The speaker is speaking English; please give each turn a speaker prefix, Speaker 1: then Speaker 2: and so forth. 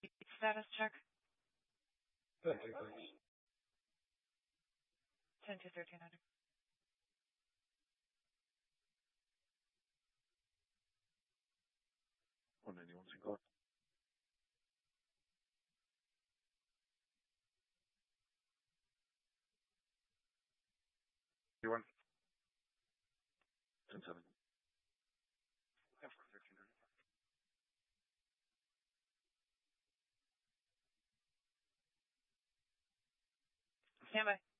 Speaker 1: Status check.
Speaker 2: Good, thanks.
Speaker 1: 10 to 1300.
Speaker 2: $191 single. You want? 10-7. Yeah, for 1300.
Speaker 1: Stand by.